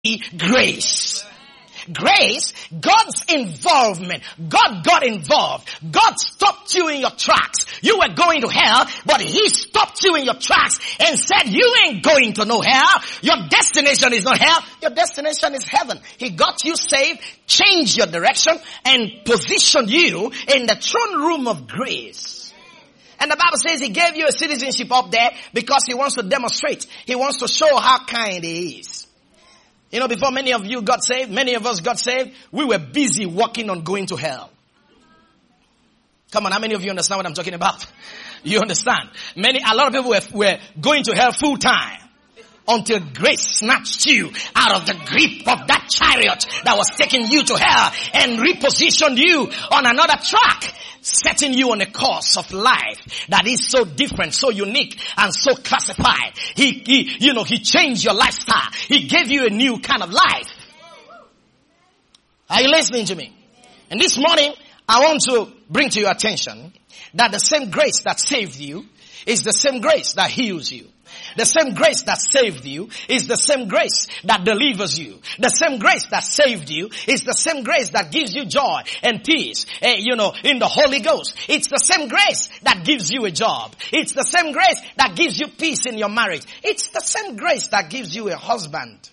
grace. Grace, God's involvement. God got involved. God stopped you in your tracks. You were going to hell, but He stopped you in your tracks and said, you ain't going to no hell. Your destination is not hell. Your destination is heaven. He got you saved, changed your direction, and positioned you in the throne room of grace. And the Bible says He gave you a citizenship up there because He wants to demonstrate. He wants to show how kind He is. You know, before many of you got saved, many of us got saved, we were busy working on going to hell. Come on, how many of you understand what I'm talking about? You understand? A lot of people were going to hell full time until grace snatched you out of the grip of that chariot that was taking you to hell and repositioned you on another track, setting you on a course of life that is so different, so unique, and so classified. He changed your lifestyle. He gave you a new kind of life. Are you listening to me? And this morning, I want to bring to your attention that the same grace that saved you is the same grace that heals you. The same grace that saved you is the same grace that delivers you. The same grace that saved you is the same grace that gives you joy and peace, in the Holy Ghost. It's the same grace that gives you a job. It's the same grace that gives you peace in your marriage. It's the same grace that gives you a husband.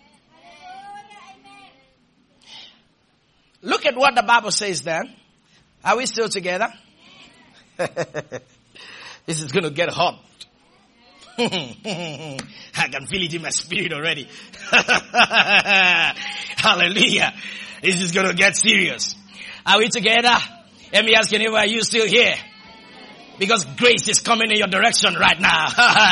Look at what the Bible says there. Are we still together? This is going to get hot. I can feel it in my spirit already. Hallelujah. This is going to get serious. Are we together? Let me ask you, are you still here? Because grace is coming in your direction right now.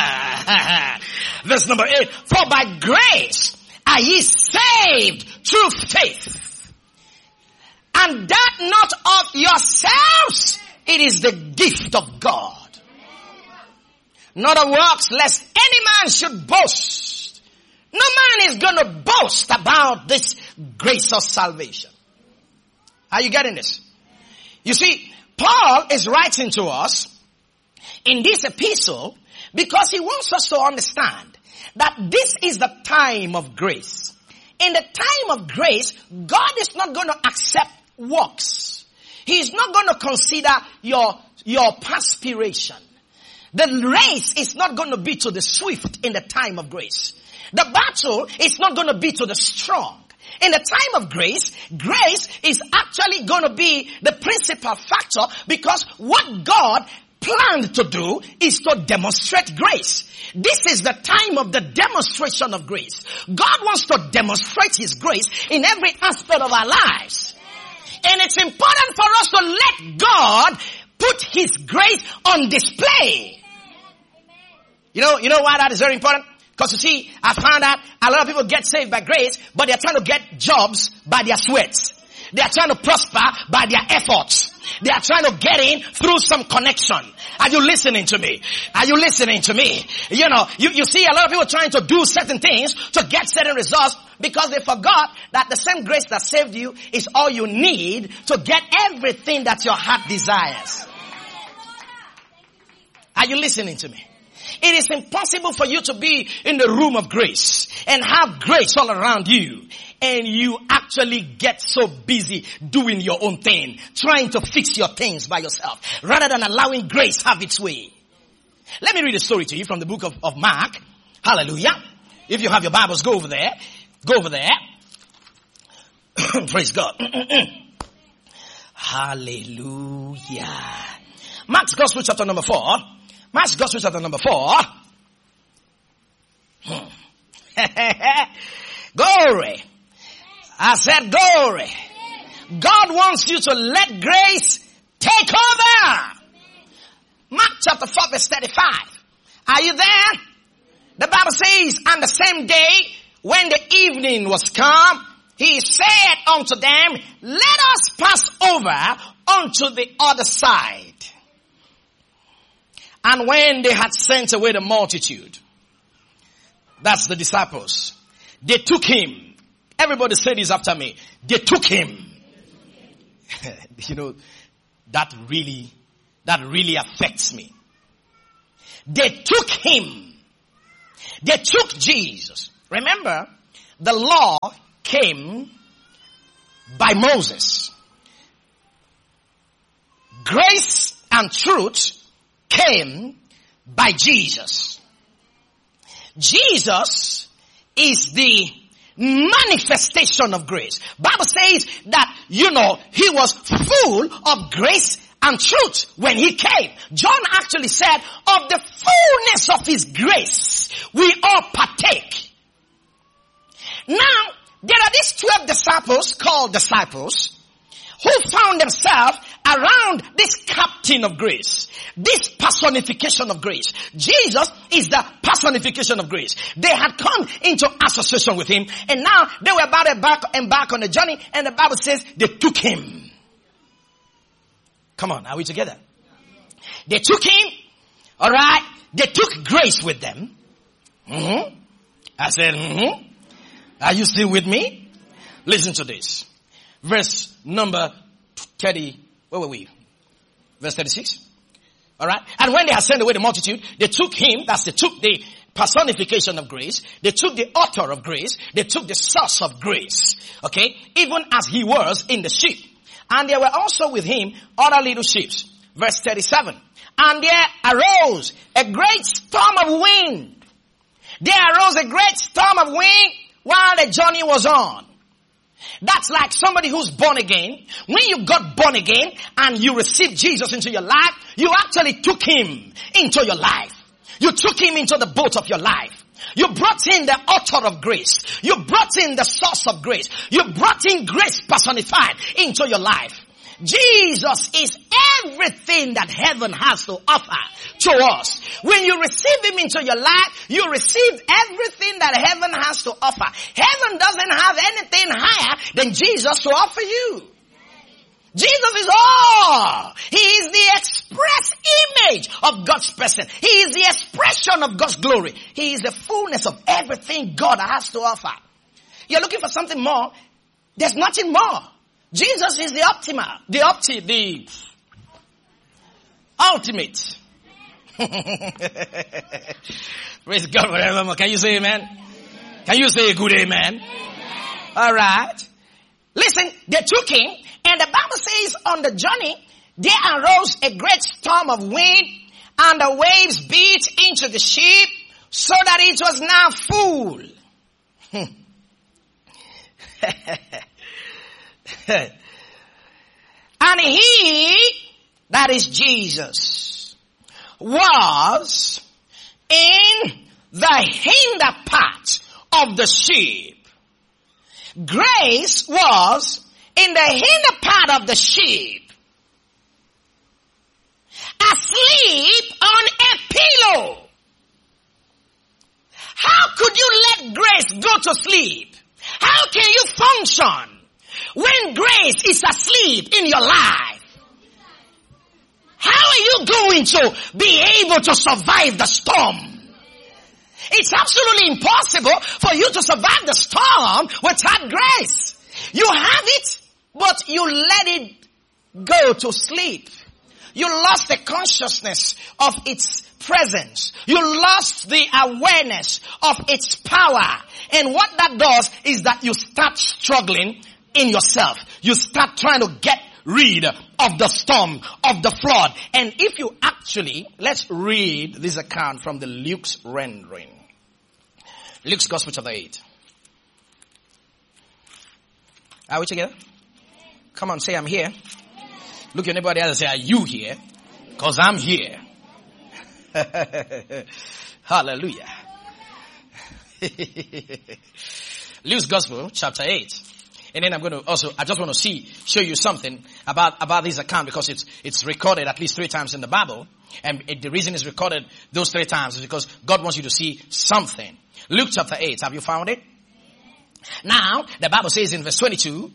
Verse number 8. For by grace are ye saved through faith. And that not of yourselves. It is the gift of God. Not of works, lest any man should boast. No man is going to boast about this grace of salvation. Are you getting this? You see, Paul is writing to us in this epistle because he wants us to understand that this is the time of grace. In the time of grace, God is not going to accept works. He is not going to consider your perspiration. The race is not going to be to the swift in the time of grace. The battle is not going to be to the strong. In the time of grace, grace is actually going to be the principal factor because what God planned to do is to demonstrate grace. This is the time of the demonstration of grace. God wants to demonstrate His grace in every aspect of our lives. And it's important for us to let God put His grace on display. You know why that is very important? Because you see, I found out a lot of people get saved by grace, but they're trying to get jobs by their sweats. They are trying to prosper by their efforts. They are trying to get in through some connection. Are you listening to me? Are you listening to me? You see a lot of people trying to do certain things to get certain results because they forgot that the same grace that saved you is all you need to get everything that your heart desires. Are you listening to me? It is impossible for you to be in the room of grace and have grace all around you and you actually get so busy doing your own thing, trying to fix your things by yourself rather than allowing grace have its way. Let me read a story to you from the book of Mark. Hallelujah. If you have your Bibles, go over there. Go over there. Praise God. Hallelujah. Mark's Gospel chapter number 4. Mark's Gospel chapter number 4. Glory. I said glory. God wants you to let grace take over. Mark chapter 4 verse 35. Are you there? The Bible says, on the same day when the evening was come, He said unto them, let us pass over unto the other side. And when they had sent away the multitude, that's the disciples, they took Him. Everybody say this after me. They took Him. That really affects me. They took Him. They took Jesus. Remember, the law came by Moses. Grace and truth came by Jesus. Jesus is the manifestation of grace. Bible says that, he was full of grace and truth when he came. John actually said, of the fullness of his grace, we all partake. Now, there are these 12 disciples called disciples who found themselves around this captain of grace, this personification of grace. Jesus is the personification of grace. They had come into association with him, and now they were about to embark on a journey, and the Bible says they took him. Come on, are we together? They took him, alright? They took grace with them. I said, Are you still with me? Listen to this. Verse number 30. Where were we? Verse 36. Alright. And when they had sent away the multitude, they took him, they took the personification of grace. They took the author of grace. They took the source of grace. Okay. Even as he was in the ship. And there were also with him other little ships. Verse 37. And there arose a great storm of wind. There arose a great storm of wind while the journey was on. That's like somebody who's born again. When you got born again and you received Jesus into your life, you actually took him into your life. You took him into the boat of your life. You brought in the author of grace. You brought in the source of grace. You brought in grace personified into your life. Jesus is everything that heaven has to offer to us. When you receive him into your life, you receive everything that heaven has to offer. Heaven doesn't have anything higher than Jesus to offer you. Jesus is all. He is the express image of God's person. He is the expression of God's glory. He is the fullness of everything God has to offer. You're looking for something more. There's nothing more. Jesus is the the ultimate. Praise God forevermore. Can you say amen? Can you say a good amen? All right. Listen, they took him, and the Bible says on the journey, there arose a great storm of wind, and the waves beat into the ship, so that it was now full. And he, that is Jesus, was in the hinder part of the ship. Grace was in the hinder part of the ship, asleep on a pillow. How could you let grace go to sleep? How can you function when grace is asleep in your life? How are you going to be able to survive the storm? It's absolutely impossible for you to survive the storm without grace. You have it, but you let it go to sleep. You lost the consciousness of its presence. You lost the awareness of its power. And what that does is that you start struggling in yourself. You start trying to get rid of the storm, of the flood. And if you actually, let's read this account from the Luke's rendering. Luke's Gospel chapter 8. Are we together? Come on, say I'm here. Look at anybody else and say, are you here? Because I'm here. Hallelujah. Luke's Gospel chapter 8. And then I just want to show you something about this account, because it's recorded at least 3 times in the Bible. And the reason it's recorded those 3 times is because God wants you to see something. Luke chapter 8. Have you found it? Now, the Bible says in verse 22,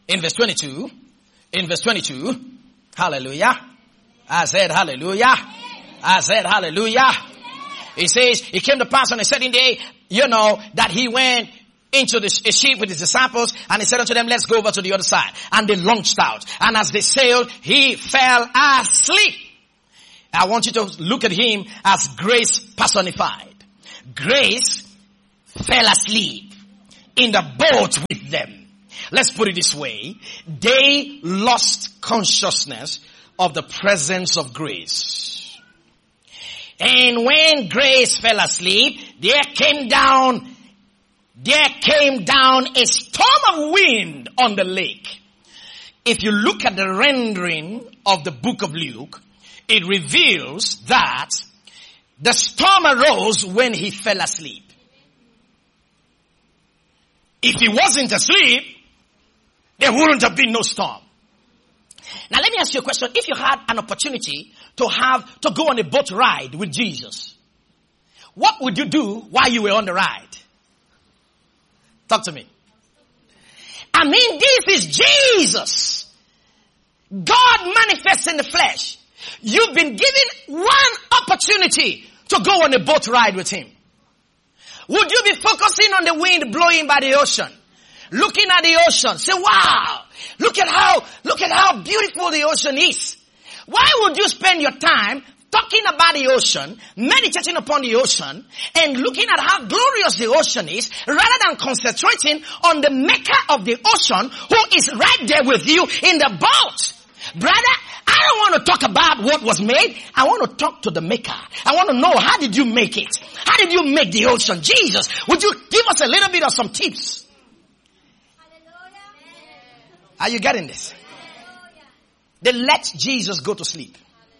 hallelujah. I said hallelujah. I said hallelujah. It says, it came to pass on a certain day, that he went into a ship with his disciples, and he said unto them, let's go over to the other side. And they launched out. And as they sailed, he fell asleep. I want you to look at him as grace personified. Grace fell asleep in the boat with them. Let's put it this way. They lost consciousness of the presence of grace. And when grace fell asleep, there came down a storm of wind on the lake. If you look at the rendering of the book of Luke, it reveals that the storm arose when he fell asleep. If he wasn't asleep, there wouldn't have been no storm. Now let me ask you a question. If you had an opportunity to go on a boat ride with Jesus, what would you do while you were on the ride? Talk to me. I mean, this is Jesus. God manifests in the flesh. You've been given one opportunity to go on a boat ride with him. Would you be focusing on the wind blowing by the ocean? Looking at the ocean. Say, wow, look at how beautiful the ocean is. Why would you spend your time talking about the ocean, meditating upon the ocean, and looking at how glorious the ocean is, rather than concentrating on the maker of the ocean who is right there with you in the boat? Brother, I don't want to talk about what was made. I want to talk to the maker. I want to know, how did you make it? How did you make the ocean? Jesus, would you give us a little bit of some tips? Are you getting this? They let Jesus go to sleep.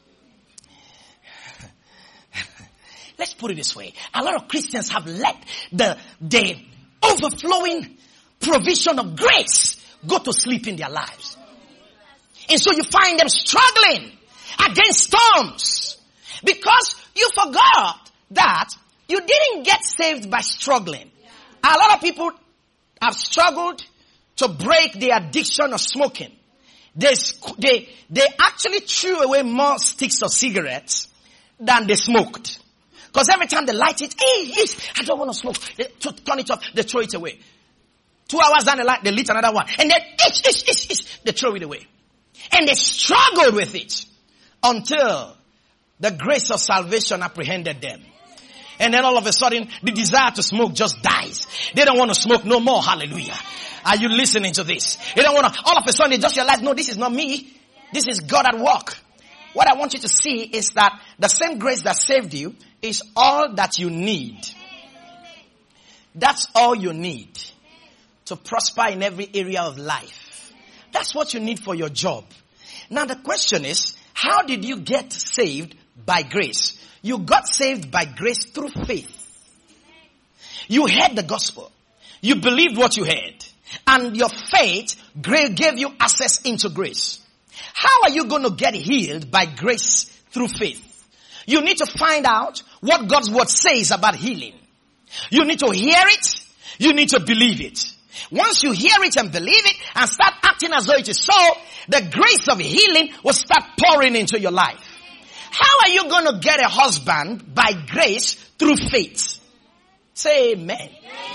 Let's put it this way. A lot of Christians have let the overflowing provision of grace go to sleep in their lives. And so you find them struggling against storms because you forgot that you didn't get saved by struggling. A lot of people have struggled to break the addiction of smoking. They actually threw away more sticks of cigarettes than they smoked. Because every time they light it, I don't want to smoke. They turn it off, they throw it away. 2 hours down the line, they lit another one. And then, they throw it away. And they struggled with it until the grace of salvation apprehended them. And then all of a sudden, the desire to smoke just dies. They don't want to smoke no more. Hallelujah. Are you listening to this? They don't want to, all of a sudden they just realize, no, this is not me. This is God at work. What I want you to see is that the same grace that saved you is all that you need. That's all you need to prosper in every area of life. That's what you need for your job. Now the question is, how did you get saved by grace? You got saved by grace through faith. You heard the gospel. You believed what you heard. And your faith gave you access into grace. How are you going to get healed by grace through faith? You need to find out what God's word says about healing. You need to hear it. You need to believe it. Once you hear it and believe it and start acting as though it is so, the grace of healing will start pouring into your life. How are you going to get a husband by grace through faith? Say amen.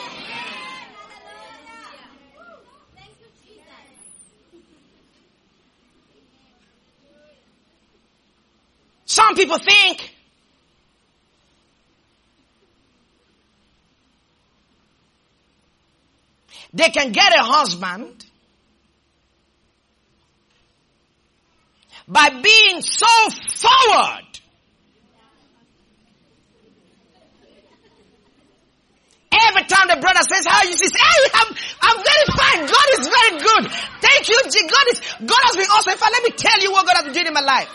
Some people think they can get a husband by being so forward. Every time the brother says, how you see, hey, I'm very fine. God is very good. Thank you. God has been awesome. In fact, let me tell you what God has been doing in my life.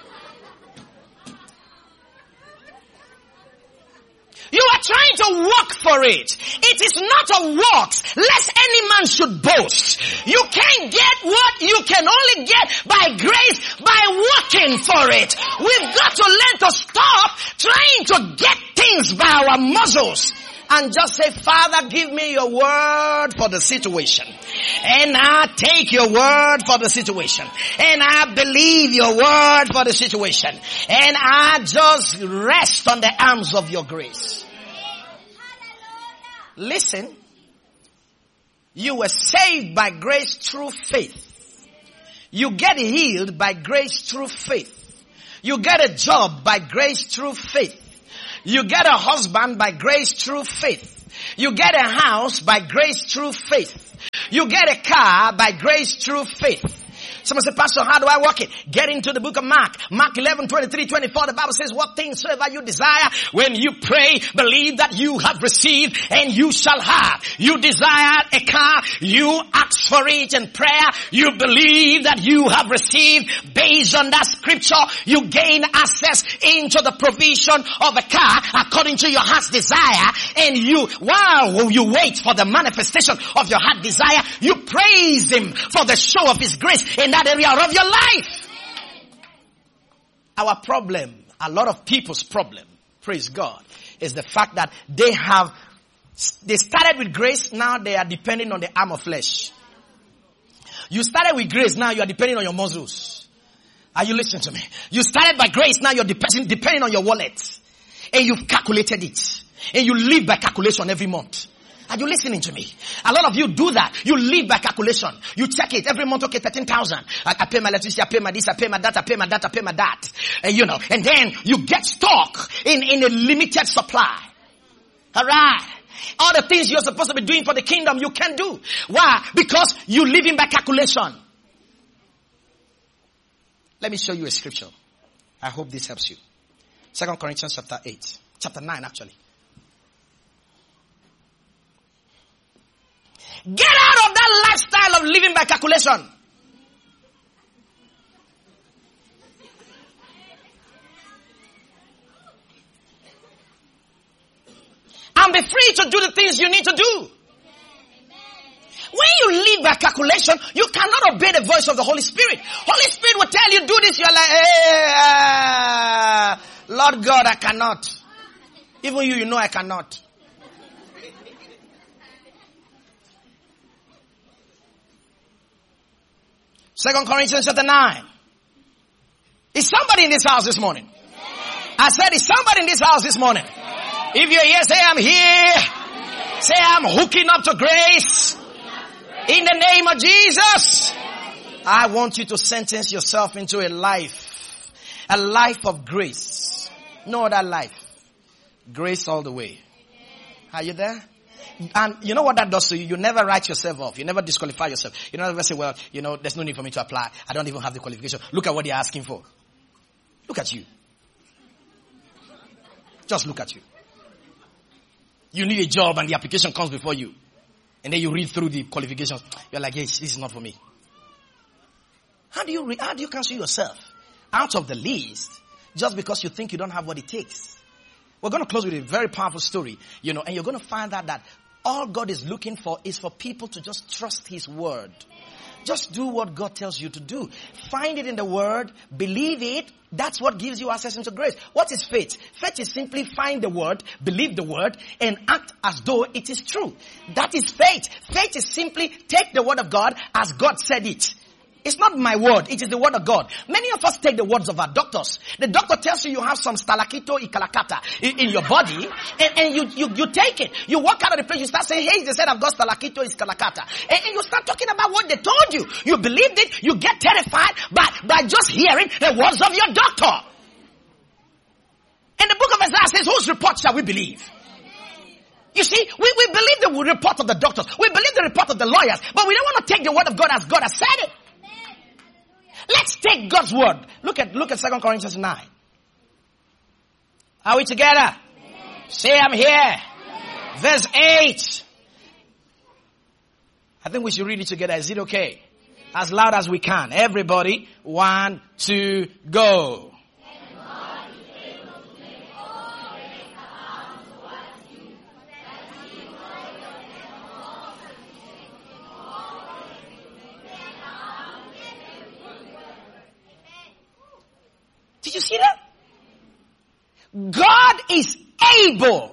You are trying to work for it. It is not a works, lest any man should boast. You can't get what you can only get by grace, by working for it. We've got to learn to stop trying to get things by our muscles and just say, Father, give me your word for the situation. And I take your word for the situation. And I believe your word for the situation. And I just rest on the arms of your grace. Listen, you were saved by grace through faith. You get healed by grace through faith. You get a job by grace through faith. You get a husband by grace through faith. You get a house by grace through faith. You get a car by grace through faith. Someone say, Pastor, how do I work it? Get into the book of Mark. Mark 11, 23, 24. The Bible says, what things soever you desire, when you pray, believe that you have received and you shall have. You desire a car. You ask for it in prayer. You believe that you have received. Based on that scripture, you gain access into the provision of a car according to your heart's desire. And while you wait for the manifestation of your heart desire, you praise Him for the show of His grace in that area of your life. Our problem, a lot of people's problem, praise God, is the fact that they started with grace, now they are depending on the arm of flesh. You started with grace, now you are depending on your muscles. Are you listening to me? You started by grace, now you're depending on your wallet. And you've calculated it. And you live by calculation every month. Are you listening to me? A lot of you do that. You live by calculation. You check it every month. Okay, 13,000. I pay my electricity. I pay my this. I pay my that. I pay my that. I pay my that. And and then you get stuck in a limited supply. All right. All the things you're supposed to be doing for the kingdom, you can't do. Why? Because you live in by calculation. Let me show you a scripture. I hope this helps you. 2 Corinthians chapter 9 actually. Get out of that lifestyle of living by calculation. And be free to do the things you need to do. When you live by calculation, you cannot obey the voice of the Holy Spirit. Holy Spirit will tell you do this. You're like, hey, Lord God, I cannot. Even you know I cannot. Second Corinthians chapter 9. Is somebody in this house this morning? I said, is somebody in this house this morning? If you're here, say I'm here. Say I'm hooking up to grace. In the name of Jesus. I want you to sentence yourself into a life of grace. No other life. Grace all the way. Are you there? And you know what that does to you? You never write yourself off. You never disqualify yourself. You never say, well, there's no need for me to apply. I don't even have the qualification. Look at what they're asking for. Look at you. Just look at you. You need a job and the application comes before you. And then you read through the qualifications. You're like, yes, this is not for me. How do you cancel yourself out of the list just because you think you don't have what it takes? We're going to close with a very powerful story, and you're going to find out that all God is looking for is for people to just trust His word. Just do what God tells you to do. Find it in the word, believe it. That's what gives you access into grace. What is faith? Faith is simply find the word, believe the word, and act as though it is true. That is faith. Faith is simply take the word of God as God said it. It's not my word. It is the word of God. Many of us take the words of our doctors. The doctor tells you have some stalakito ikalakata in your body, and you take it. You walk out of the place, you start saying, hey, they said I've got stalakito ikalakata. And you start talking about what they told you. You believed it. You get terrified by just hearing the words of your doctor. And the book of Isaiah says, whose report shall we believe? You see, we believe the report of the doctors. We believe the report of the lawyers. But we don't want to take the word of God as God has said it. Let's take God's word. Look at 2 Corinthians 9. Are we together? Yes. Say I'm here. Yes. Verse 8. I think we should read it together. Is it okay? As loud as we can. Everybody. 1, 2, go. Did you see that? God is able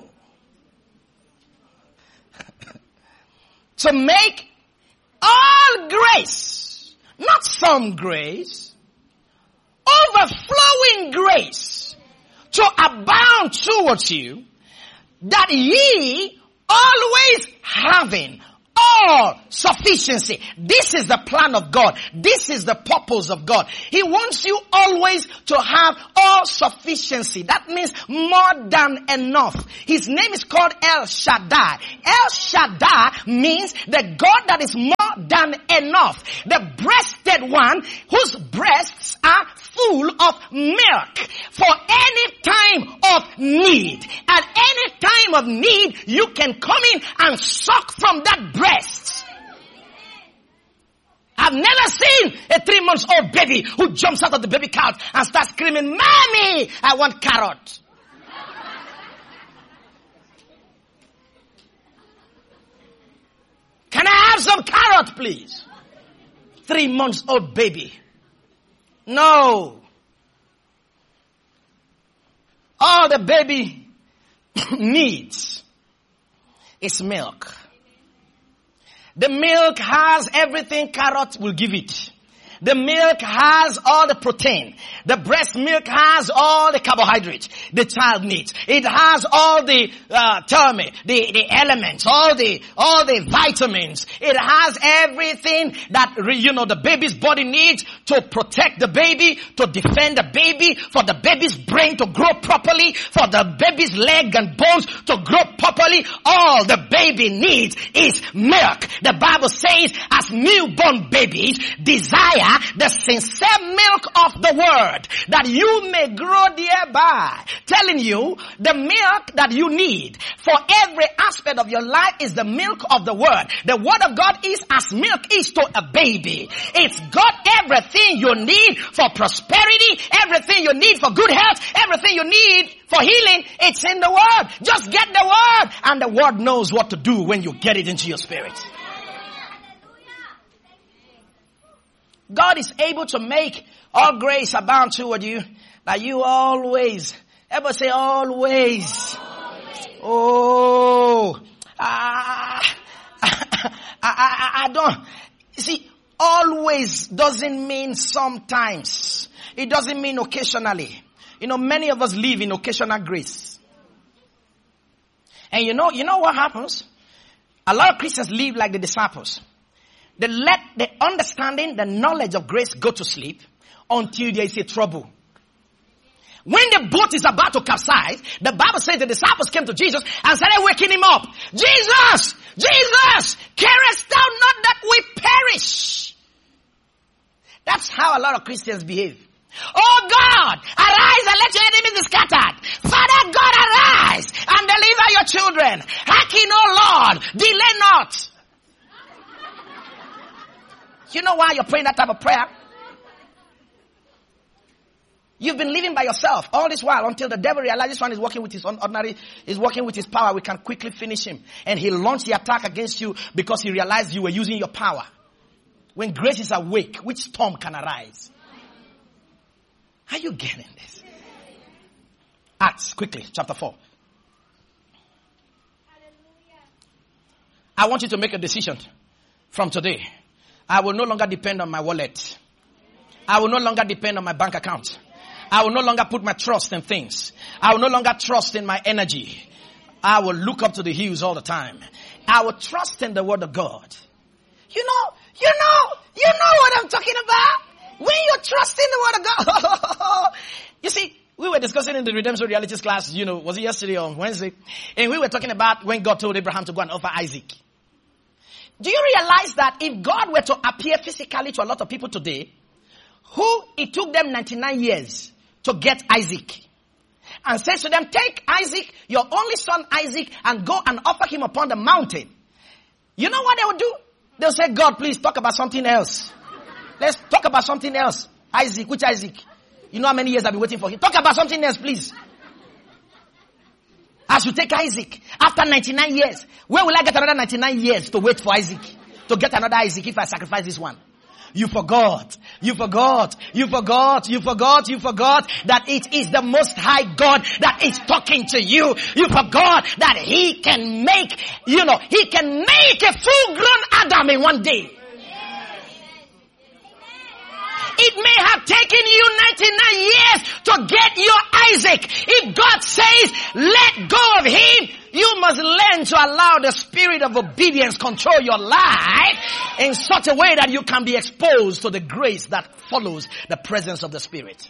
to make all grace, not some grace, overflowing grace, to abound towards you, that ye always having all sufficiency. This is the plan of God. This is the purpose of God. He wants you always to have all sufficiency. That means more than enough. His name is called El Shaddai. El Shaddai means the God that is more than enough. The breasted one whose breasts are full of milk for any time of need. At any time of need, you can come in and suck from that breast. I've never seen a 3-month-old baby who jumps out of the baby couch and starts screaming, "Mommy, I want carrot." Can I have some carrot, please? 3-month-old baby. No. All the baby needs is milk. The milk has everything carrot will give it. The milk has all the protein. The breast milk has all the carbohydrates the child needs. It has all the the elements, all the vitamins. It has everything that the baby's body needs to protect the baby, to defend the baby, for the baby's brain to grow properly, for the baby's leg and bones to grow properly. All the baby needs is milk. The Bible says, as newborn babies desire the sincere milk of the word, that you may grow thereby. Telling you, the milk that you need for every aspect of your life is the milk of the word. The word of God is as milk is to a baby. It's got everything you need for prosperity, everything you need for good health, everything you need for healing. It's in the word. Just get the word, and the word knows what to do when you get it into your spirit. God is able to make all grace abound toward you, that you always, ever say always. Oh, I don't, see, always doesn't mean sometimes. It doesn't mean occasionally. Many of us live in occasional grace. And you know what happens? A lot of Christians live like the disciples. They let the understanding, the knowledge of grace go to sleep until there is a trouble. When the boat is about to capsize, the Bible says the disciples came to Jesus and started waking him up. Jesus! Jesus! Carest thou not that we perish? That's how a lot of Christians behave. Oh God, arise and let your enemies be scattered. Father God, arise and deliver your children. Hearken, O Lord, delay not. You know why you're praying that type of prayer? You've been living by yourself all this while until the devil realizes this one is working with his is working with his power. We can quickly finish him. And he launched the attack against you because he realized you were using your power. When grace is awake, which storm can arise? Are you getting this? Acts, quickly, chapter 4. I want you to make a decision from today. I will no longer depend on my wallet. I will no longer depend on my bank account. I will no longer put my trust in things. I will no longer trust in my energy. I will look up to the hills all the time. I will trust in the word of God. You know what I'm talking about? When you trust in the word of God. You see, we were discussing in the Redemption Realities class, was it yesterday or Wednesday? And we were talking about when God told Abraham to go and offer Isaac. Do you realize that if God were to appear physically to a lot of people today, it took them 99 years to get Isaac, and says to them, take Isaac, your only son Isaac, and go and offer him upon the mountain. You know what they would do? They'll say, God, please talk about something else. Let's talk about something else. Isaac, which Isaac? You know how many years I've been waiting for him? Talk about something else, please. I should take Isaac after 99 years. Where will I get another 99 years to wait for Isaac? To get another Isaac if I sacrifice this one? You forgot that it is the Most High God that is talking to you. You forgot that He can make a full-grown Adam in one day. It may have taken you 99 years to get your Isaac. If God says, let go of him, You must learn to allow the spirit of obedience control your life in such a way that you can be exposed to the grace that follows the presence of the Spirit.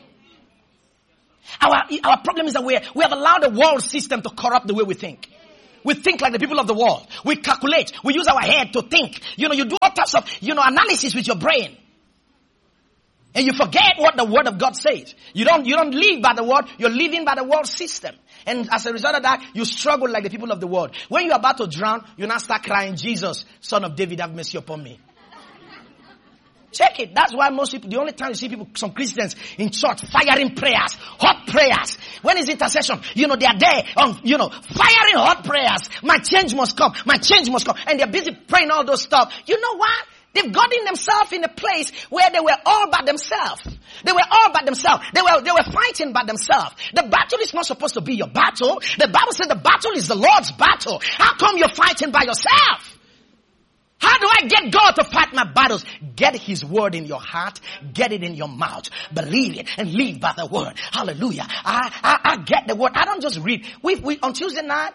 Our problem is that we have allowed the world system to corrupt the way we think. We think like the people of the world. We calculate. We use our head to think. You do all types of, analysis with your brain. And you forget what the word of God says. You don't live by the word. You're living by the world system. And as a result of that, you struggle like the people of the world. When you're about to drown, you now start crying, Jesus, Son of David, have mercy upon me. Check it. That's why most people, the only time you see people, some Christians in church, firing prayers, hot prayers. When is intercession? They are there on, firing hot prayers. My change must come. My change must come. And they're busy praying all those stuff. You know what? They've gotten themselves in a place where they were all by themselves. They were all by themselves. They were fighting by themselves. The battle is not supposed to be your battle. The Bible says the battle is the Lord's battle. How come you're fighting by yourself? How do I get God to fight my battles? Get His word in your heart. Get it in your mouth. Believe it and live by the word. Hallelujah. I get the word. I don't just read. We on Tuesday night,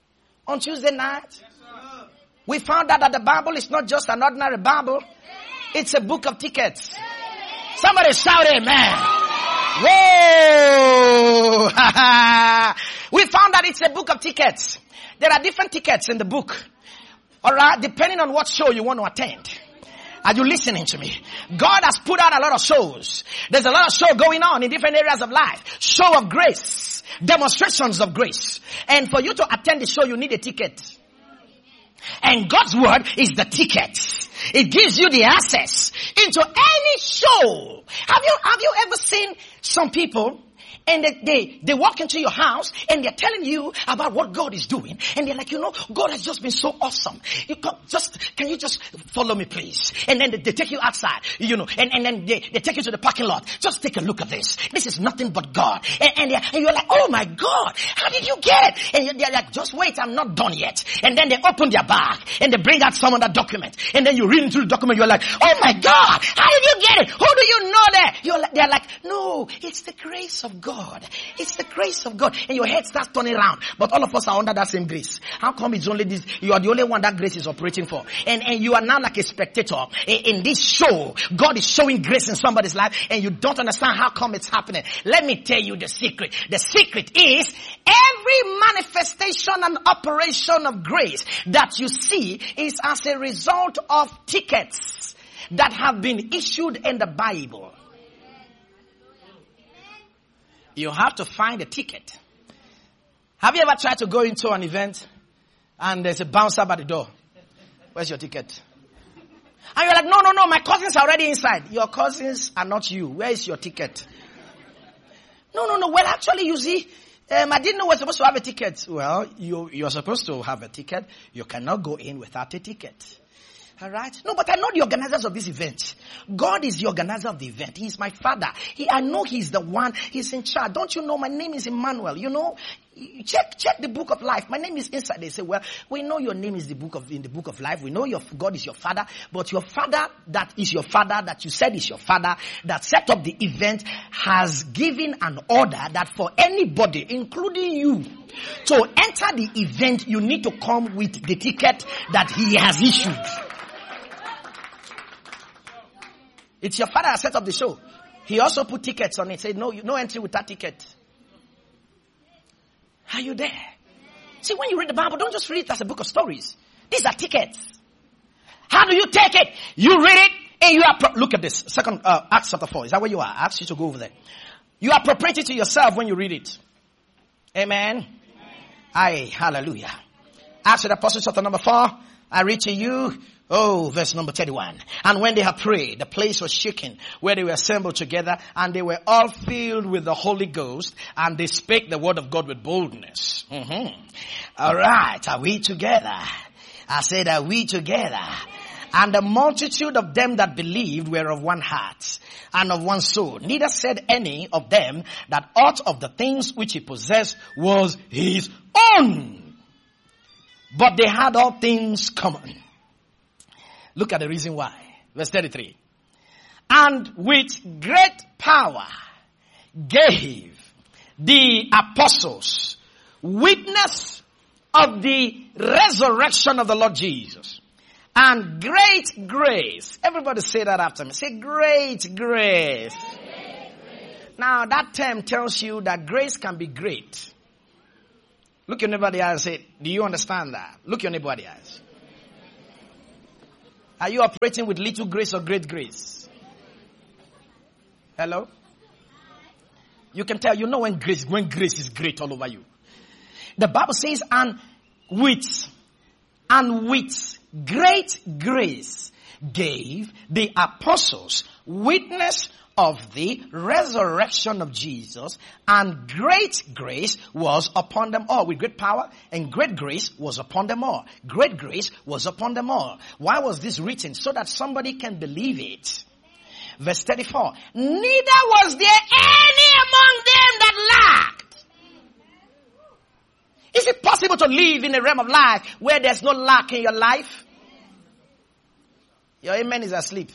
we found out that the Bible is not just an ordinary Bible. It's a book of tickets. Somebody shout amen. Whoa! We found that it's a book of tickets. There are different tickets in the book. Alright, depending on what show you want to attend. Are you listening to me? God has put out a lot of shows. There's a lot of show going on in different areas of life. Show of grace. Demonstrations of grace. And for you to attend the show, you need a ticket. And God's word is the ticket. It gives you the access into any show. Have you ever seen some people and they walk into your house and they're telling you about what God is doing. And they're like, God has just been so awesome. Can you just follow me, please? And then they take you outside, and then they take you to the parking lot. Just take a look at this. This is nothing but God. And you're like, oh my God, how did you get it? And they're like, just wait, I'm not done yet. And then they open their bag and they bring out some of that document. And then you read into the document, you're like, oh my God, how did you get it? Who do you know that? They're like, no, it's the grace of God. It's the grace of God. And your head starts turning around. But all of us are under that same grace. How come it's only this? You are the only one that grace is operating for. And you are now like a spectator in this show. God is showing grace in somebody's life and you don't understand how come it's happening. Let me tell you the secret. The secret is every manifestation and operation of grace that you see is as a result of tickets that have been issued in the Bible. You have to find a ticket. Have you ever tried to go into an event and there's a bouncer by the door? Where's your ticket? And you're like, no, my cousins are already inside. Your cousins are not you. Where is your ticket? No. Well, actually, you see, I didn't know we're supposed to have a ticket. Well, you're supposed to have a ticket. You cannot go in without a ticket. All right? No, but I know the organizers of this event. God is the organizer of the event. He's my father. I know He's the one. He's in charge. Don't you know my name is Emmanuel? Check the book of life. My name is inside. They say, well, we know your name is in the book of life. We know God is your father. But your father that is your father, that you said is your father, that set up the event, has given an order that for anybody, including you, to enter the event, you need to come with the ticket that He has issued. It's your father that set up the show. He also put tickets on it. Said, no entry without ticket. Are you there? See, when you read the Bible, don't just read it as a book of stories. These are tickets. How do you take it? You read it and you look at this. Acts chapter 4. Is that where you are? I asked you to go over there. You appropriate it to yourself when you read it. Amen. Aye, hallelujah. Acts of the Apostles chapter number 4. I read to you. Verse number 31. And when they had prayed, the place was shaken where they were assembled together, and they were all filled with the Holy Ghost, and they spake the word of God with boldness. All right. Are we together? I said, are we together? And the multitude of them that believed were of one heart and of one soul. Neither said any of them that aught of the things which he possessed was his own, but they had all things common. Look at the reason why. Verse 33. And with great power gave the apostles witness of the resurrection of the Lord Jesus and great grace. Everybody say that after me. Say great grace. Now that term tells you that grace can be great. Look your neighbor in the eye and say, do you understand that? Look your neighbor in the eyes. Are you operating with little grace or great grace? Hello? You can tell, you know when grace is great all over you. The Bible says, and with great grace gave the apostles witness of the resurrection of Jesus, and great grace was upon them all. With great power and great grace was upon them all. Great grace was upon them all. Why was this written? So that somebody can believe it. Verse 34. Neither was there any among them that lacked. Is it possible to live in a realm of life where there's no lack in your life? Your amen is asleep.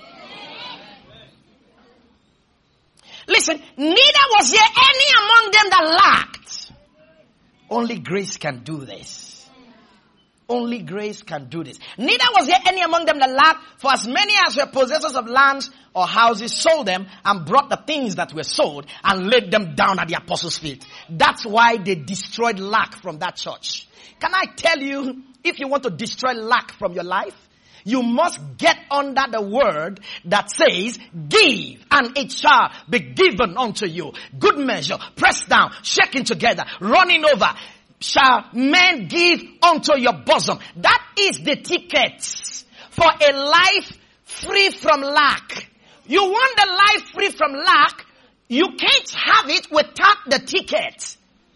Listen, neither was there any among them that lacked. Only grace can do this. Only grace can do this. Neither was there any among them that lacked, for as many as were possessors of lands or houses sold them and brought the things that were sold and laid them down at the apostles' feet. That's why they destroyed lack from that church. Can I tell you, if you want to destroy lack from your life, you must get under the word that says, give and it shall be given unto you. Good measure, pressed down, shaking together, running over, shall men give unto your bosom. That is the ticket for a life free from lack. You want the life free from lack, you can't have it without the ticket.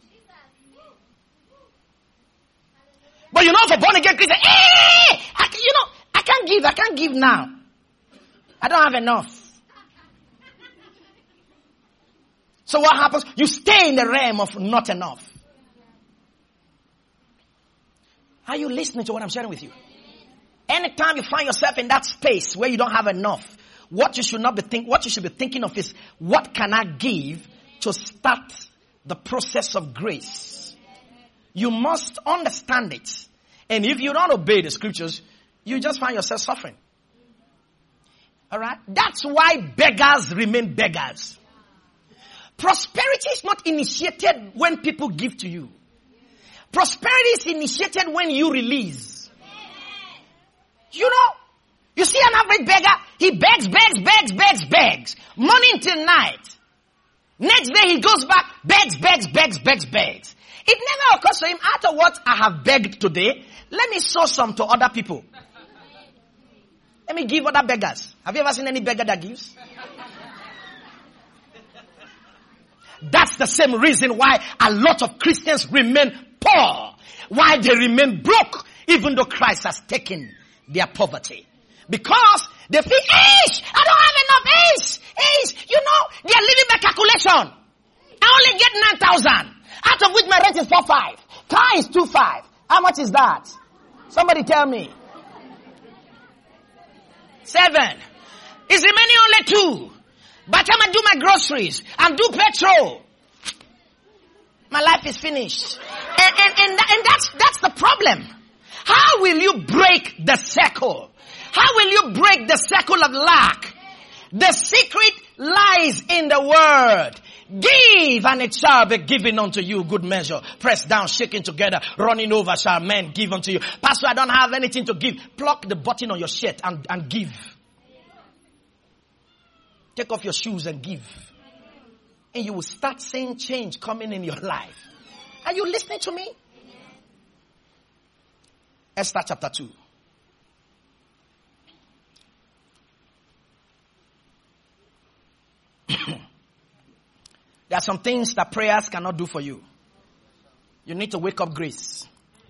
But you know, for born again Christians, I can't give now. I don't have enough. So what happens? You stay in the realm of not enough. Are you listening to what I'm sharing with you? Anytime you find yourself in that space where you don't have enough, what you should be thinking of is, what can I give to start the process of grace? You must understand it. And if you don't obey the scriptures, you just find yourself suffering. Alright? That's why beggars remain beggars. Prosperity is not initiated when people give to you. Prosperity is initiated when you release. You know, you see an average beggar, he begs. Morning till night. Next day he goes back, begs. It never occurs to him, after what I have begged today, let me sow some to other people. Let me give other beggars. Have you ever seen any beggar that gives? That's the same reason why a lot of Christians remain poor. Why they remain broke, even though Christ has taken their poverty. Because they feel, I don't have enough, you know, they are living by calculation. I only get 9,000, out of which my rent is 4,500. Car is 2,500. How much is that? Somebody tell me. 7. It's remaining only 2. By the time I do my groceries and do petrol, my life is finished. And that's the problem. How will you break the circle? How will you break the circle of lack? The secret lies in the word. Give and it shall be given unto you, good measure. Pressed down, shaking together, running over shall men give unto you. Pastor, I don't have anything to give. Pluck the button on your shirt and give. Take off your shoes and give. And you will start seeing change coming in your life. Are you listening to me? Esther chapter 2. There are some things that prayers cannot do for you. You need to wake up grace.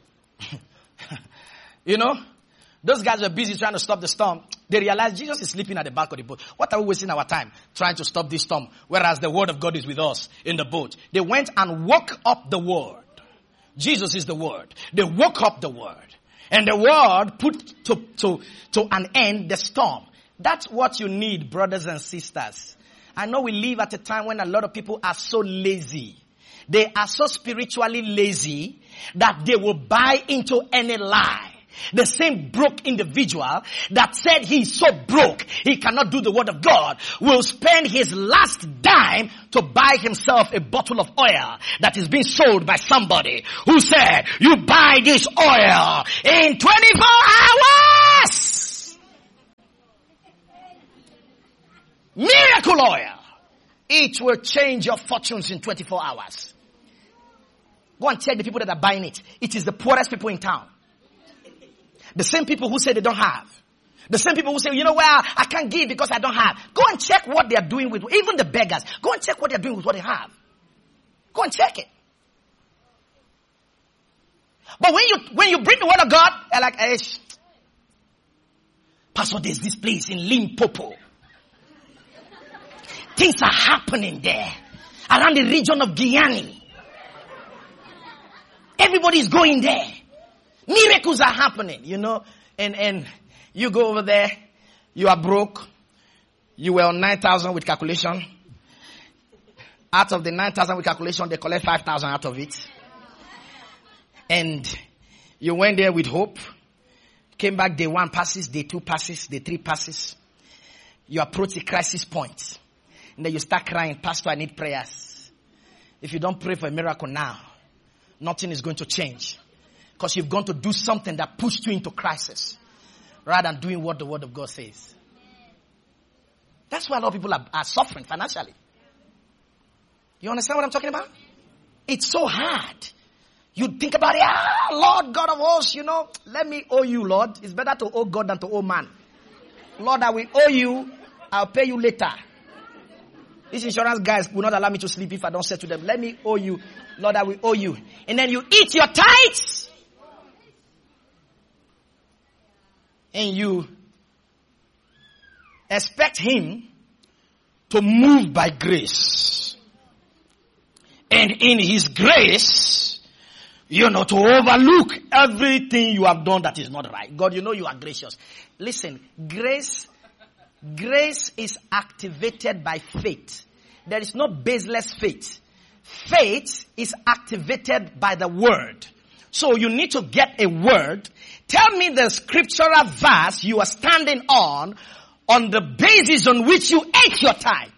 You know, those guys were busy trying to stop the storm. They realized Jesus is sleeping at the back of the boat. What are we wasting our time trying to stop this storm? Whereas the word of God is with us in the boat. They went and woke up the word. Jesus is the word. They woke up the word. And the word put to an end the storm. That's what you need, brothers and sisters. I know we live at a time when a lot of people are so lazy. They are so spiritually lazy that they will buy into any lie. The same broke individual that said he's so broke he cannot do the word of God will spend his last dime to buy himself a bottle of oil that is being sold by somebody who said, you buy this oil in 24 hours. Miracle oil. It will change your fortunes in 24 hours. Go and check the people that are buying it. It is the poorest people in town. The same people who say they don't have. The same people who say, you know, well, I can't give because I don't have. Go and check what they are doing with, even the beggars. Go and check what they are doing with what they have. Go and check it. But when you bring the word of God, they're like, hey, Pastor, there's this place in Limpopo. Things are happening there. Around the region of Guyana. Everybody's going there. Miracles are happening, you know, and you go over there, you are broke, you were on 9,000 with calculation. Out of the 9,000 with calculation, they collect 5,000 out of it. And you went there with hope, came back, day 1 passes, day 2 passes, day 3 passes. You approach the crisis point. And then you start crying, Pastor, I need prayers. If you don't pray for a miracle now, nothing is going to change. Because you've gone to do something that pushed you into crisis rather than doing what the word of God says. That's why a lot of people are suffering financially. You understand what I'm talking about? It's so hard. You think about it, Lord God of hosts, you know, let me owe you, Lord. It's better to owe God than to owe man. Lord, I will owe you. I'll pay you later. These insurance guys will not allow me to sleep if I don't say to them, let me owe you. Lord, I will owe you. And then you eat your tithes. And you expect him to move by grace. And in his grace, you know, to overlook everything you have done that is not right. God, you know you are gracious. Listen, grace is activated by faith. There is no baseless faith. Faith is activated by the word. So you need to get a word. Tell me the scriptural verse you are standing on the basis on which you ate your tithe.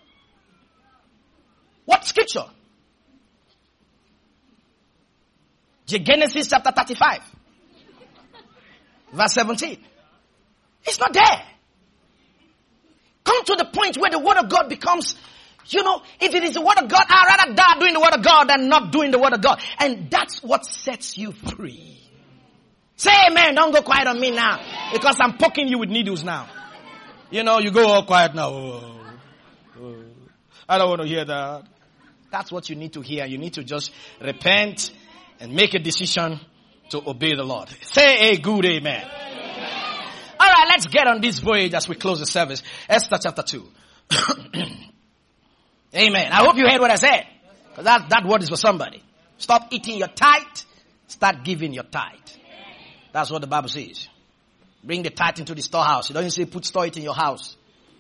What scripture? Genesis chapter 35. Verse 17. It's not there. Come to the point where the word of God becomes, you know, if it is the word of God, I'd rather die doing the word of God than not doing the word of God. And that's what sets you free. Say amen. Don't go quiet on me now. Because I'm poking you with needles now. You know, you go all quiet now. I don't want to hear that. That's what you need to hear. You need to just repent and make a decision to obey the Lord. Say a good amen. All right, let's get on this voyage as we close the service. Esther chapter 2. Amen. I hope you heard what I said. Because that word is for somebody. Stop eating your tithe. Start giving your tithe. That's what the Bible says. Bring the tithe into the storehouse. It doesn't say store it in your house.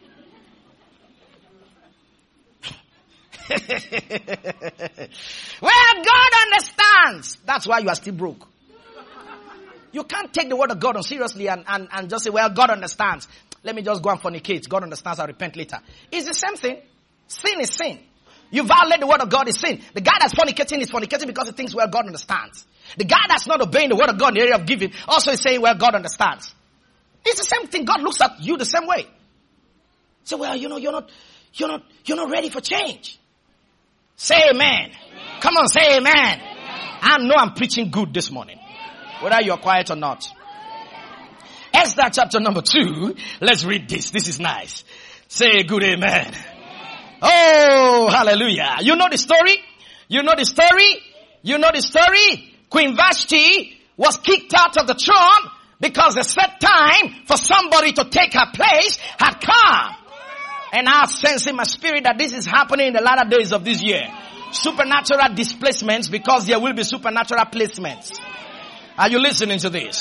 Well, God understands. That's why you are still broke. You can't take the word of God on seriously and just say, well, God understands. Let me just go and fornicate. God understands. I'll repent later. It's the same thing. Sin is sin. You violate the word of God is sin. The guy that's fornicating is fornicating because he thinks, well, God understands. The guy that's not obeying the word of God in the area of giving also is saying, well, God understands. It's the same thing. God looks at you the same way. So, well, you know, you're not ready for change. Say amen. Come on, say amen. I know I'm preaching good this morning. Whether you're quiet or not. Esther chapter number 2. Let's read this. This is nice. Say good amen. Oh, hallelujah. You know the story? You know the story? You know the story? Queen Vashti was kicked out of the throne because the set time for somebody to take her place had come. And I sense in my spirit that this is happening in the latter days of this year. Supernatural displacements because there will be supernatural placements. Are you listening to this?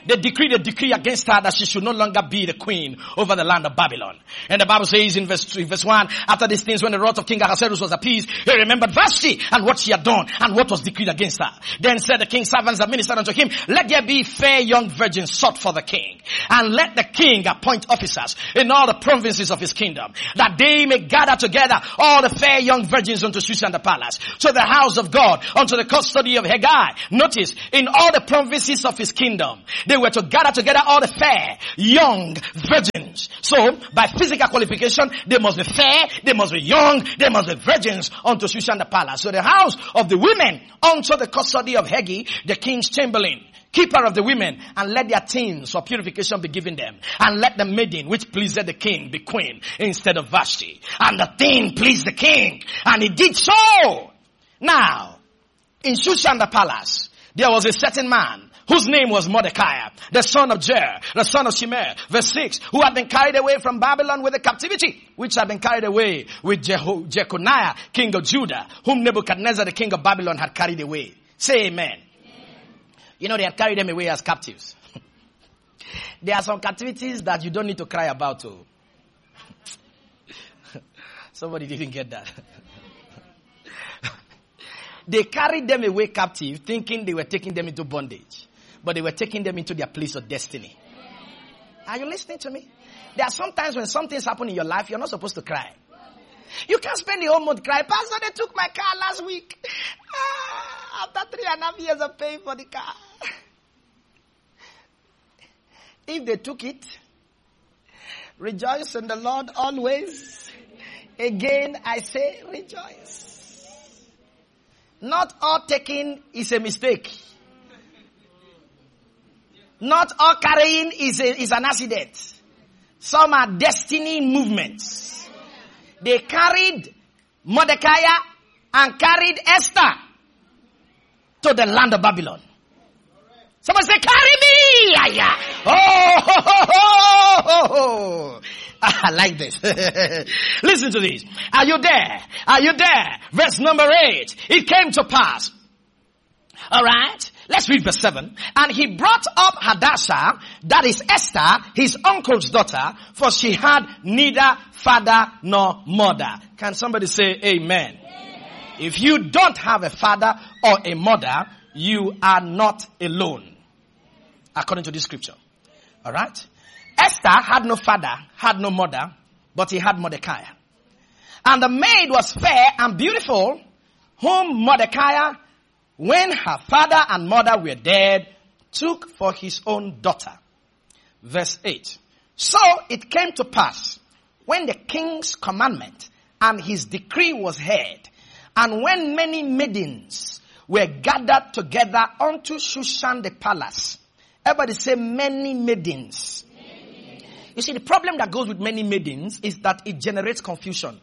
they decreed a decree against her that she should no longer be the queen over the land of Babylon. And the Bible says in verse 1, after these things, when the wrath of King Ahasuerus was appeased, he remembered Vashti and what she had done and what was decreed against her. Then said the king's servants that ministered unto him, let there be fair young virgins sought for the king, and let the king appoint officers in all the provinces of his kingdom, that they may gather together all the fair young virgins unto Shushan the palace, to the house of God, unto the custody of Haggai. Notice, in all the provinces of his kingdom, they were to gather together all the fair young virgins. So, by physical qualification, they must be fair, they must be young, they must be virgins unto Shushan the palace. So the house of the women unto the custody of Haggai, the king's chamberlain, keeper of the women, and let their teens for purification be given them. And let the maiden which pleased the king be queen instead of Vashti. And the thing pleased the king, and he did so. Now, in Shushan the palace, there was a certain man whose name was Mordecai, the son of Jair, the son of Shimei, verse 6, who had been carried away from Babylon with the captivity, which had been carried away with Jeconiah, king of Judah, whom Nebuchadnezzar, the king of Babylon, had carried away. Say amen. You know, they had carried them away as captives. There are some captivities that you don't need to cry about. Oh. Somebody didn't get that. They carried them away captive, thinking they were taking them into bondage. But they were taking them into their place of destiny. Are you listening to me? There are some times when something's happened in your life, you're not supposed to cry. You can't spend the whole month crying. Pastor, they took my car last week. After 3.5 years of paying for the car. If they took it, rejoice in the Lord always. Again, I say rejoice. Not all taking is a mistake. Not all carrying is an accident. Some are destiny movements. They carried Mordecai and carried Esther to the land of Babylon. Someone say, carry me! Oh, I like this. Listen to this. Are you there? Are you there? Verse number 8. It came to pass. All right. Let's read verse 7. And he brought up Hadassah, that is Esther, his uncle's daughter, for she had neither father nor mother. Can somebody say amen? Amen. If you don't have a father or a mother, you are not alone. According to this scripture. All right. Esther had no father, had no mother, but he had Mordecai. And the maid was fair and beautiful, whom Mordecai, when her father and mother were dead, took for his own daughter. Verse 8. So it came to pass, when the king's commandment and his decree was heard, and when many maidens were gathered together unto Shushan the palace. Everybody say many maidens. You see, the problem that goes with many maidens is that it generates confusion.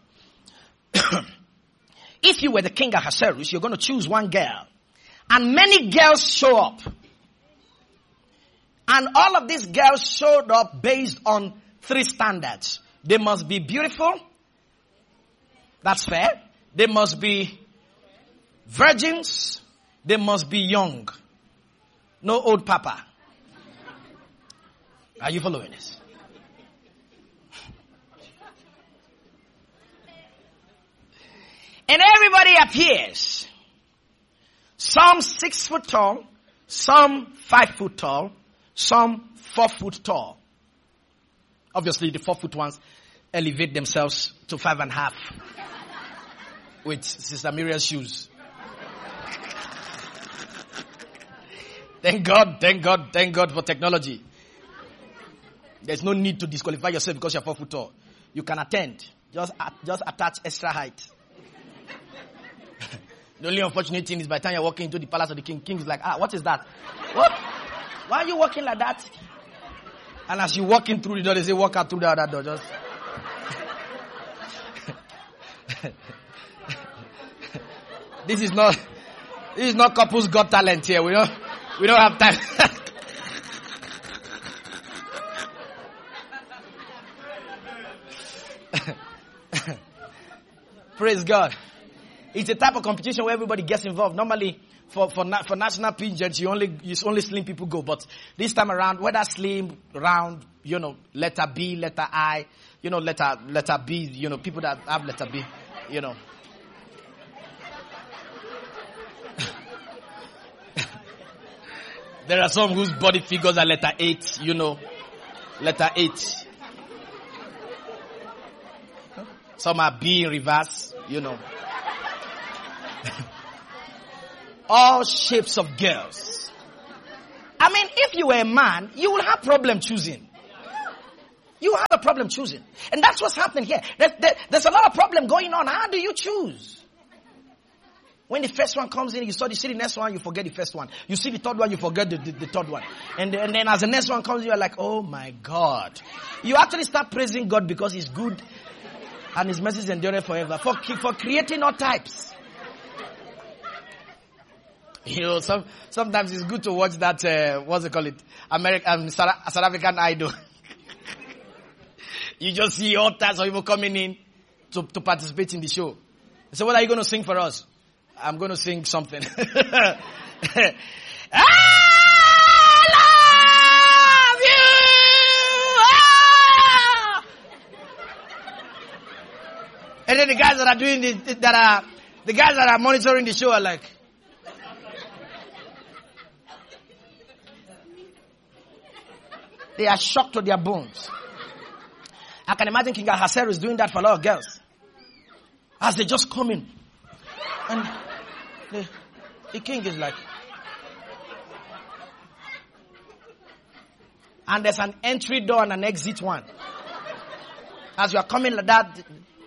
If you were the king Ahasuerus, you're going to choose one girl. And many girls show up. And all of these girls showed up based on 3 standards. They must be beautiful. That's fair. They must be virgins. They must be young. No old papa. Are you following this? And everybody appears. Some 6 foot tall, some 5 foot tall, some 4 foot tall. Obviously, the 4 foot ones elevate themselves to 5.5 with Sister Miriam's shoes. Thank God for technology. There's no need to disqualify yourself because you're 4 foot tall. You can attend. Just attach extra height. The only unfortunate thing is by the time you're walking into the palace of the king is like, what is that? What? Why are you walking like that? And as you walk in through the door, they say, walk out through the other door. Just. This is not Couples Got Talent here. We don't have time. Praise God. It's a type of competition where everybody gets involved. Normally, for national pageant, it's only slim people go. But this time around, whether slim, round, letter B, letter I, letter B, people that have letter B, There are some whose body figures are letter 8, letter 8. Some are B in reverse, All shapes of girls. I mean, if you were a man, you will have problem choosing. You have a problem choosing. And that's what's happening here. There's a lot of problem going on. How do you choose? When the first one comes in, you see the next one, you forget the first one. You see the third one, you forget the third one. And then as the next one comes, you're like, oh my God. You actually start praising God because He's good and His mercies endure forever. For creating all types. Sometimes it's good to watch that, what's it called? South African Idol. You just see all types of people coming in to participate in the show. So what are you going to sing for us? I'm going to sing something. I love you. And then the guys that are doing the guys that are monitoring the show are like, they are shocked to their bones. I can imagine King Ahasuerus is doing that for a lot of girls. As they just come in. And the king is like, and there's an entry door and an exit one. As you are coming like that,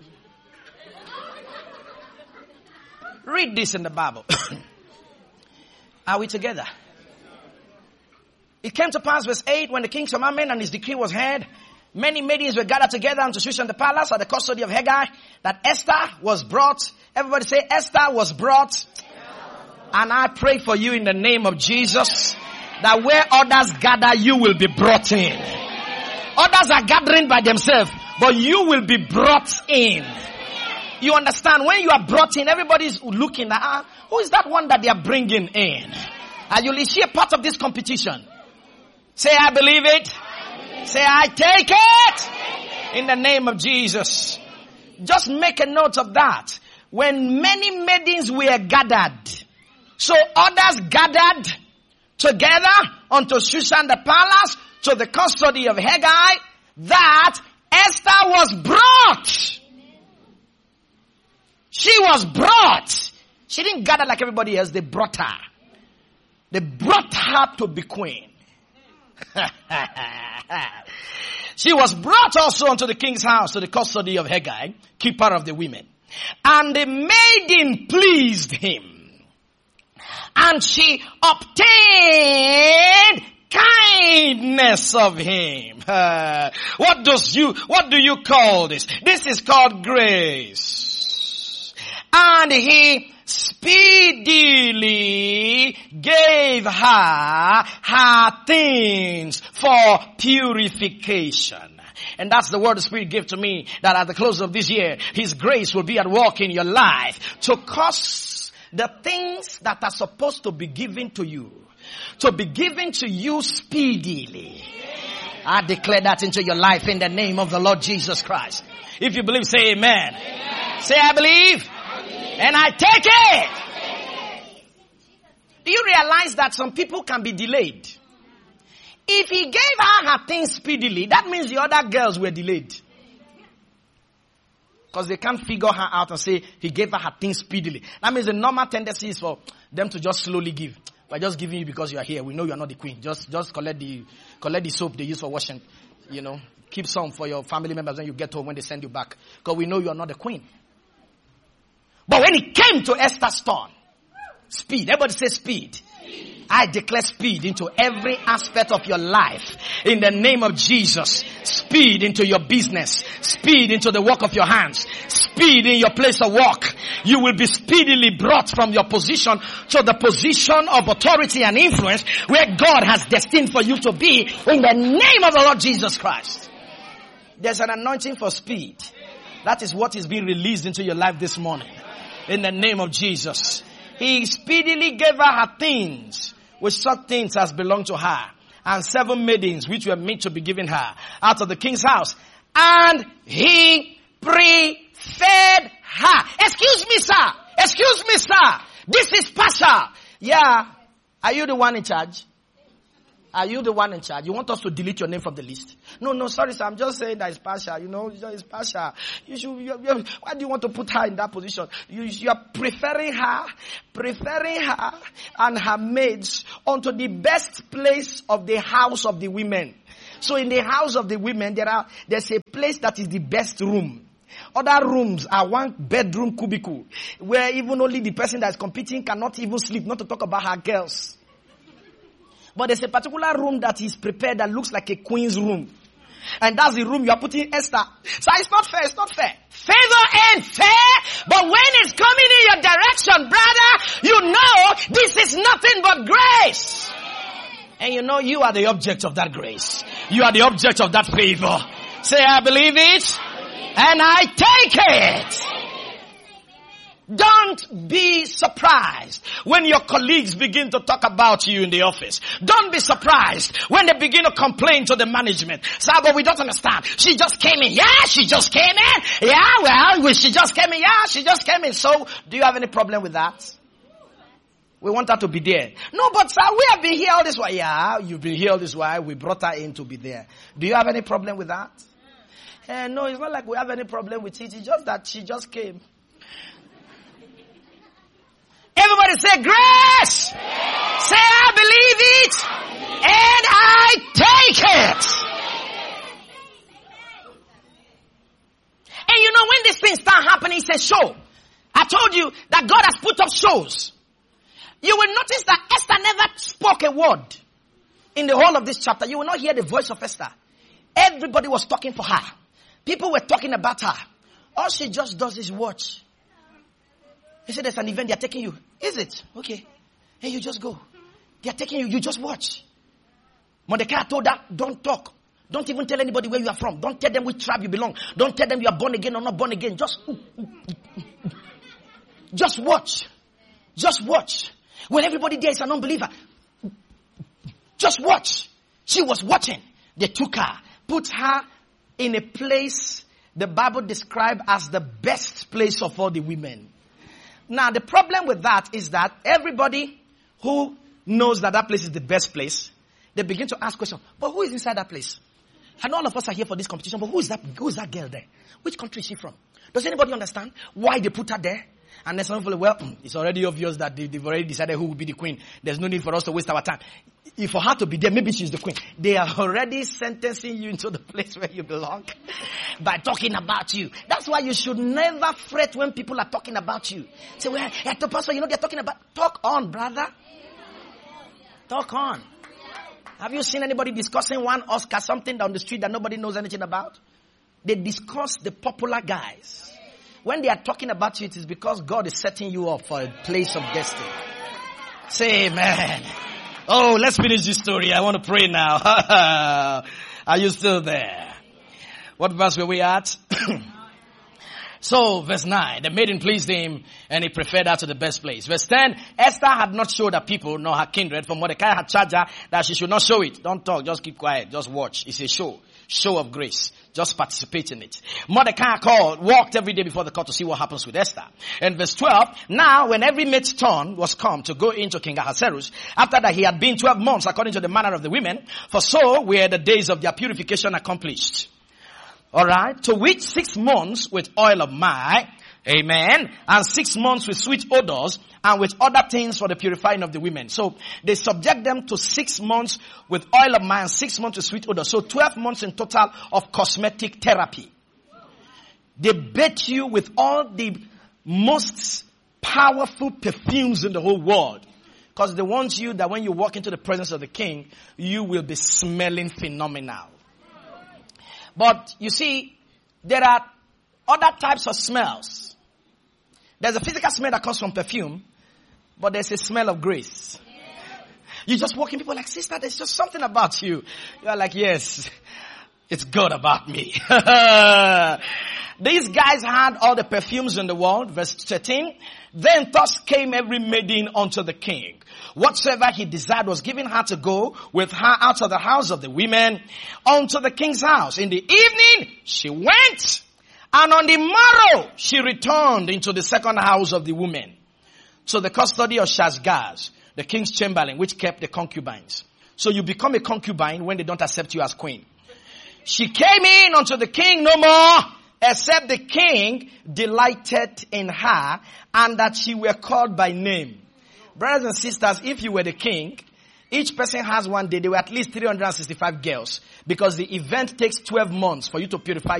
read this in the Bible. Are we together? It came to pass, verse 8, when the king's commandment and his decree was heard, many maidens were gathered together unto Shushan the palace at the custody of Hegai, that Esther was brought. Everybody say, Esther was brought. And I pray for you in the name of Jesus, that where others gather, you will be brought in. Others are gathering by themselves, but you will be brought in. You understand? When you are brought in, everybody's looking at, who is that one that they are bringing in? And you'll see a part of this competition. Say, I believe it. Say, I take it. In the name of Jesus. Just make a note of that. When many maidens were gathered, so others gathered together unto Shushan the palace, to the custody of Hegai, that Esther was brought. She was brought. She didn't gather like everybody else. They brought her. They brought her to be queen. She was brought also unto the king's house, to the custody of Hegai, keeper of the women. And the maiden pleased him. And she obtained kindness of him. What do you call this? This is called grace. And he speedily gave her things for purification. And that's the word the Spirit gave to me, that at the close of this year, His grace will be at work in your life to cause the things that are supposed to be given to you speedily. I declare that into your life in the name of the Lord Jesus Christ. If you believe, say amen. Say, I believe. And I take it. Do you realize that some people can be delayed? If He gave her things speedily, that means the other girls were delayed. Because they can't figure her out and say, He gave her things speedily. That means the normal tendency is for them to just slowly give. We're just giving you because you are here. We know you are not the queen. Just collect the soap they use for washing. Keep some for your family members when you get home, when they send you back. Because we know you are not the queen. But when it came to Esther's turn, speed. Everybody say speed. I declare speed into every aspect of your life. In the name of Jesus. Speed into your business. Speed into the work of your hands. Speed in your place of work. You will be speedily brought from your position to the position of authority and influence where God has destined for you to be, in the name of the Lord Jesus Christ. There's an anointing for speed. That is what is being released into your life this morning. In the name of Jesus. He speedily gave her things, which such things as belonged to her, and 7 maidens which were meant to be given her out of the king's house. And he preferred her. Excuse me, sir. Excuse me, sir. This is partial. Yeah. Are you the one in charge? Are you the one in charge? You want us to delete your name from the list? No, sorry, sir. I'm just saying that it's partial. It's partial. Why do you want to put her in that position? You are preferring her and her maids onto the best place of the house of the women. So in the house of the women, there's a place that is the best room. Other rooms are 1 bedroom cubicle where even only the person that is competing cannot even sleep, not to talk about her girls. But there's a particular room that is prepared that looks like a queen's room. And that's the room you are putting Esther. So it's not fair, it's not fair. Favor ain't fair, but when it's coming in your direction, brother, you know this is nothing but grace. And you know you are the object of that grace. You are the object of that favor. Say, I believe it, and I take it. Don't be surprised when your colleagues begin to talk about you in the office. Don't be surprised when they begin to complain to the management. Sir, but we don't understand. She just came in. Yeah, she just came in. Yeah, well, she just came in. Yeah, she just came in. So, do you have any problem with that? We want her to be there. No, but sir, we have been here all this while. Yeah, you've been here all this while. We brought her in to be there. Do you have any problem with that? No, it's not like we have any problem with it. It's just that she just came. Everybody say grace. Yes. Say I believe it. And I take it. And you know when these things start happening, it's a show. I told you that God has put up shows. You will notice that Esther never spoke a word in the whole of this chapter. You will not hear the voice of Esther. Everybody was talking for her. People were talking about her. All she just does is watch. He said, there's an event, they are taking you. Is it? Okay. Hey, you just go. They are taking you, you just watch. Mordecai told her, don't talk. Don't even tell anybody where you are from. Don't tell them which tribe you belong. Don't tell them you are born again or not born again. Just watch. Just watch. When everybody there is an unbeliever, just watch. She was watching. They took her, put her in a place the Bible described as the best place of all the women. Now, the problem with that is that everybody who knows that that place is the best place, they begin to ask questions. But who is inside that place? And all of us are here for this competition, but who is that girl there? Which country is she from? Does anybody understand why they put her there? And then some people, well, it's already obvious that they've already decided who will be the queen. There's no need for us to waste our time. If for her to be there, maybe she's the queen. They are already sentencing you into the place where you belong by talking about you. That's why you should never fret when people are talking about you. Say, well, the pastor, they're talking about. Talk on, brother. Talk on. Have you seen anybody discussing one Oscar, something down the street that nobody knows anything about? They discuss the popular guys. When they are talking about you, it is because God is setting you up for a place of destiny. Say amen. Oh, let's finish this story. I want to pray now. Are you still there? What verse were we at? So, verse 9, the maiden pleased him, and he preferred her to the best place. Verse 10, Esther had not showed her people, nor her kindred, for Mordecai had charged her that she should not show it. Don't talk, just keep quiet, just watch. It's a show of grace. Just participate in it. Mordecai walked every day before the court to see what happens with Esther. And verse 12, now when every maid's turn was come to go into King Ahasuerus, after that he had been 12 months according to the manner of the women, for so were the days of their purification accomplished. Alright, to which 6 months with oil of myrrh, amen, and 6 months with sweet odors, and with other things for the purifying of the women. So they subject them to 6 months with oil of myrrh and 6 months with sweet odors. So 12 months in total of cosmetic therapy. They bathe you with all the most powerful perfumes in the whole world. Because they want you that when you walk into the presence of the king, you will be smelling phenomenal. But you see, there are other types of smells. There's a physical smell that comes from perfume, but there's a smell of grace. You just walk in, people are like, sister, there's just something about you. You're like, yes. It's good about me. These guys had all the perfumes in the world. Verse 13. Then thus came every maiden unto the king. Whatsoever he desired was given her to go with her out of the house of the women unto the king's house. In the evening she went, and on the morrow she returned into the second house of the women, to the custody of Shashgaz, the king's chamberlain, which kept the concubines. So you become a concubine when they don't accept you as queen. She came in unto the king no more, except the king delighted in her, and that she were called by name. Brothers and sisters, if you were the king, each person has one day. There were at least 365 girls, because the event takes 12 months for you to purify